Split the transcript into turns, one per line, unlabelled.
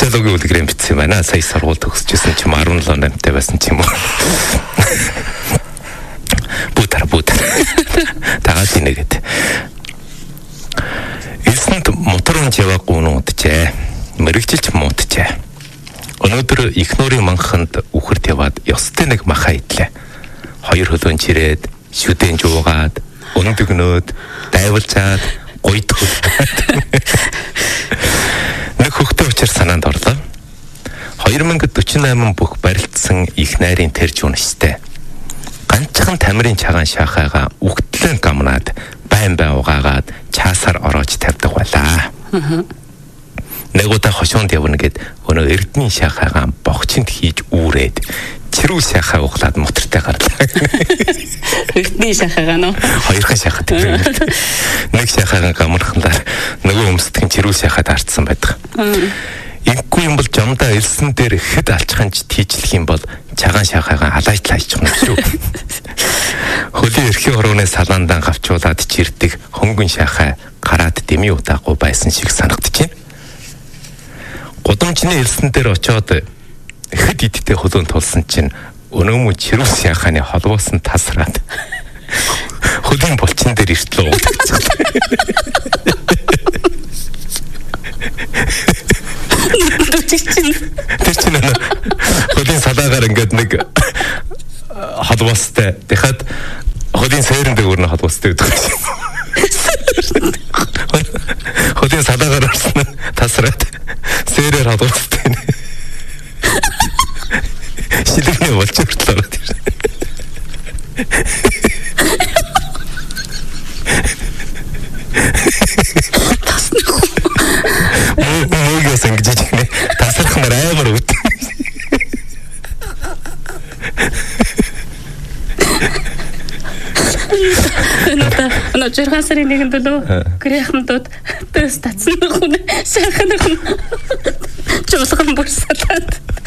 филологийн үлгэрийн бичсэн байна. Сая сургууль төгсөжсэн чим 17 намтай байсан ч юм уу. Бутар. Тагаад инегээд. Эсэнд моторын яваагүй нууджээ. Мэрэгжилч мууджээ. Өнөөдөр их нуурын манханд үхэрд яваад ёстой нэг маха идлээ. 2 хөлөөн чирээд, шүдэн жуугаад, өндөгнөөд, дайвалжаад, гойдгол. Нэг хөхтөө учир санаанд орлоо. 2048 бүх барилдсан их найрын тэрж унштай. Ганцхан тамирын чагаан шахаага үгтлэн гамнаад байн угаагаад чаасаар ороож тавьдаг байлаа. Нэг удаа хошоонд явна гэд өнөө эрдмийн шахаагаа богчинд хийж үүрээд чирүү шахаа углаад мотортой гарлаа.
Эрдмийн шахаагаа нөө.
Хоёрхан шахаа тавьсан. Нэг шахаагаа гамархлаар нөгөө өмсдгэн чирүү шахаа таарцсан байдаг. Инхгүй юм бол жамдаа элсэн дээр хэд алчханч тийчлэх юм бол чагаан шахаагаа алайтлаа хийчих юм шүү. Хөлийн эрхийн хорооны салаандаа гавчуулаад чирдэг хөнгөн шахаа гараад дэмий удаагүй байсан шиг санагдчихэв. Гудамжны элсэн дээр очиод хэд идтэй хөлөөн тулсан чинь өнөөмө чирүү шахааны холбоос нь тасраад хөлийн булчин дээр иртлээ. Тэр чинь хөлийн салаагаар ингээд нэг холбоостой. Дахиад хөлийн сайран дээр өрнө холбоостой гэдэг юм. Хөлийн салаагаар орсон тасраад сайраар холбоостой. Шилэгний болчих хүртэл ороод ирсэн. Мөөс ингэж нэ тасрах нар амар өвд.
Өнөө жирган сарын нэгэнд лөө гэрхэмдүүд дэс татсан хүн шахах жуулган бүрсалаад